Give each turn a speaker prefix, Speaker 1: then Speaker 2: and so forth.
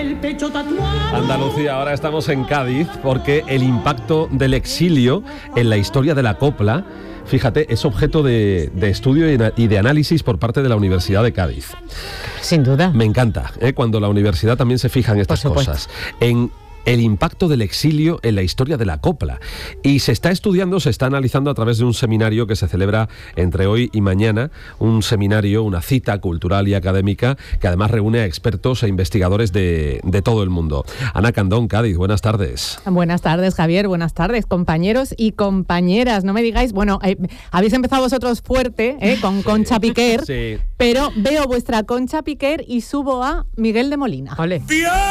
Speaker 1: el pecho tatuado.
Speaker 2: Andalucía, ahora estamos en Cádiz porque el impacto del exilio en la historia de la copla, fíjate, es objeto de estudio y de análisis por parte de la Universidad de Cádiz.
Speaker 3: Sin duda.
Speaker 2: Me encanta, cuando la universidad también se fija en estas cosas. En el impacto del exilio en la historia de la copla. Y se está analizando a través de un seminario que se celebra entre hoy y mañana, un seminario, una cita cultural y académica que además reúne a expertos e investigadores de todo el mundo. Ana Candón, Cádiz, buenas tardes.
Speaker 3: Buenas tardes, Javier, buenas tardes, compañeros y compañeras. No me digáis, bueno, habéis empezado vosotros fuerte, con Concha Piquer,
Speaker 2: sí.
Speaker 3: Pero veo vuestra Concha Piquer y subo a Miguel de Molina.
Speaker 1: ¡Ole!